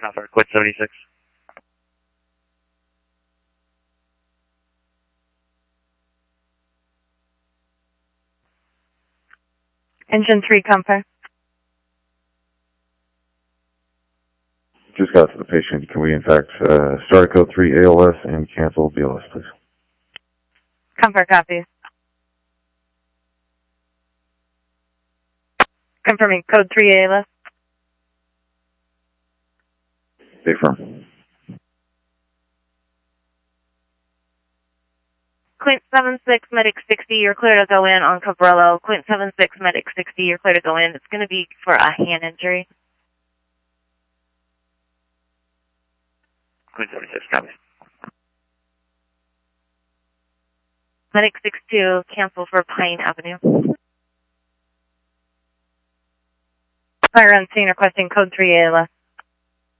Copper, Quit 76. Engine 3, Comfort. Just got to the patient. Can we, in fact, start code 3 ALS and cancel BLS, please? Comfort, copy. Confirming code 3 ALS. Stay firm. Quint 76, Medic 60, you're clear to go in on Cabrello. Quint 76, Medic 60, you're clear to go in. It's going to be for a hand injury. Quint 76, copy. Medic 62, cancel for Pine Avenue. Fire on scene requesting code 3 ALS.